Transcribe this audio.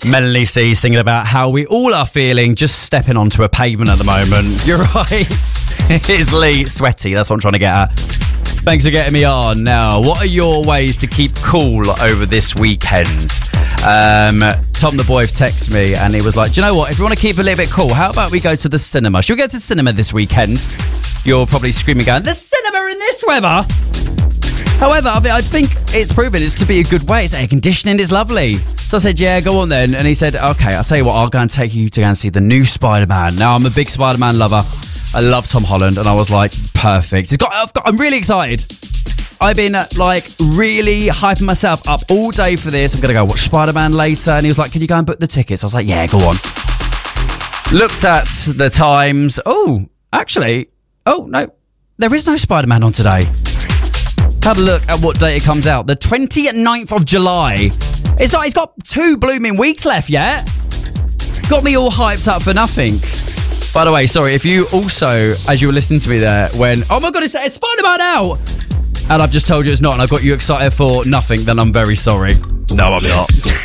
Melanie C singing about how we all are feeling just stepping onto a pavement at the moment. You're right. It's Lee. Sweaty, that's what I'm trying to get at. Thanks for getting me on. Now, what are your ways to keep cool over this weekend? Tom the boy texted me and he was like, do you know what? If you want to keep a little bit cool, how about we go to the cinema? Should we go to the cinema this weekend? You're probably screaming going, the cinema in this weather? However, I think it's proven it's to be a good way. It's air conditioning, it's lovely. So I said, yeah, go on then. And he said, okay, I'll tell you what, I'll go and take you to go and see the new Spider-Man. Now, I'm a big Spider-Man lover. I love Tom Holland. And I was like, perfect. I'm really excited. I've been really hyping myself up all day for this. I'm going to go watch Spider-Man later. And he was like, can you go and book the tickets? I was like, yeah, go on. Looked at the times. Oh, actually, no, there is no Spider-Man on today. Had a look at what date it comes out. The 29th of July. It's got 2 blooming weeks left yet. Got me all hyped up for nothing. By the way, sorry, if you also, as you were listening to me there, when, oh my God, it's Spider-Man out! And I've just told you it's not, and I've got you excited for nothing, then I'm very sorry. No, I'm not.